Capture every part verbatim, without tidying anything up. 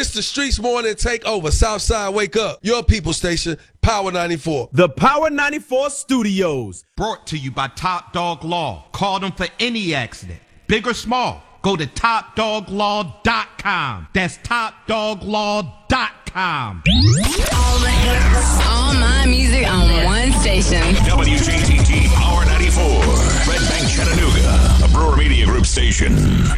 It's the Streets Morning Takeover. Southside, wake up. Your people station, Power ninety-four. The Power ninety-four Studios. Brought to you by Top Dog Law. Call them for any accident, big or small. Go to top dog law dot com. That's top dog law dot com. All the hits, all my music on one station. W J T T Power ninety-four. Red Bank, Chattanooga. A Brewer Media Group station.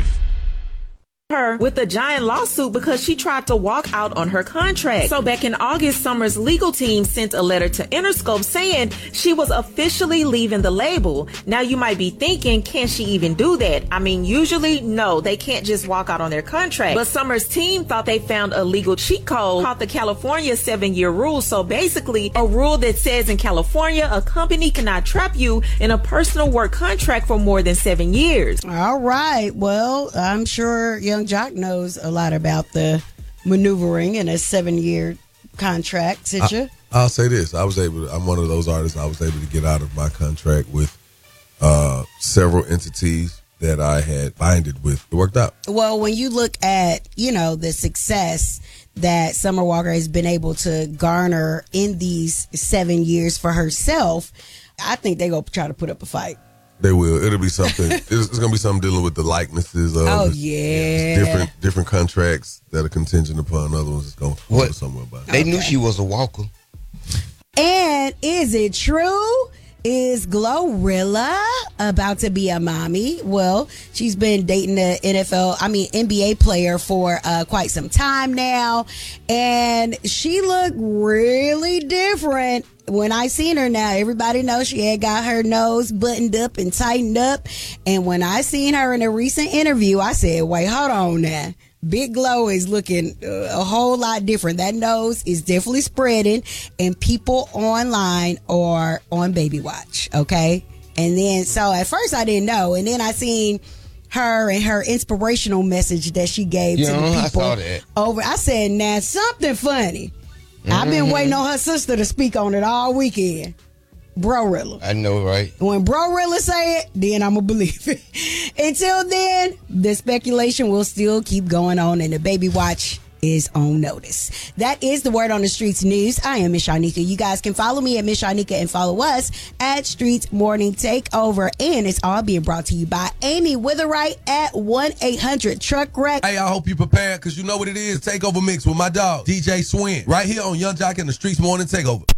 Her with a giant lawsuit because she tried to walk out on her contract. So back in August, Summer's legal team sent a letter to Interscope saying she was officially leaving the label. Now you might be thinking, can she even do that? I mean, usually, no, they can't just walk out on their contract. But Summer's team thought they found a legal cheat code called the California seven-year rule. So basically, a rule that says in California, a company cannot trap you in a personal work contract for more than seven years. All right. Well, I'm sure Young Jock knows a lot about the maneuvering in a seven-year contract. Did you? I'll say this. I was able to, I'm one of those artists, I was able to get out of my contract with uh, several entities that I had binded with. It worked out. Well, when you look at, you know, the success that Summer Walker has been able to garner in these seven years for herself, I think they're going to try to put up a fight. They will. It'll be something. It's, it's going to be something dealing with the likenesses of oh, it's, yeah. it's different different contracts that are contingent upon other ones. It's going to go somewhere about it. They okay. knew she was a walker. And is it true? Is Glorilla about to be a mommy? Well, she's been dating the N F L, I mean, N B A player for uh, quite some time now. And she looked really different when I seen her now. Everybody knows she had got her nose buttoned up and tightened up. And when I seen her in a recent interview, I said, wait, hold on now. Big Glow is looking a whole lot different. That nose is definitely spreading, and people online are on baby watch, okay? And then, so at first I didn't know, and then I seen her and her inspirational message that she gave you to know, the people I saw that. over. I said, now something funny. Mm-hmm. I've been waiting on her sister to speak on it all weekend. Brorilla. I know, right? When Brorilla say it, then I'm going to believe it. Until then, the speculation will still keep going on, and the baby watch is on notice. That is the Word on the Streets news. I am Miss Shanika. You guys can follow me at Miss Shanika and follow us at Streets Morning Takeover. And it's all being brought to you by Amy Witherite at one eight hundred truck wreck. Hey, I hope you prepared because you know what it is. Takeover Mix with my dog, D J Swin, right here on Young Jock and the Streets Morning Takeover.